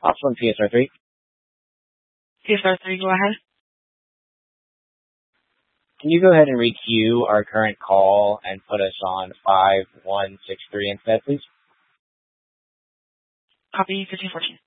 Also on PSR3. PSR3, go ahead. Can you go ahead and requeue our current call and put us on 5163 instead, please? Copy 1514.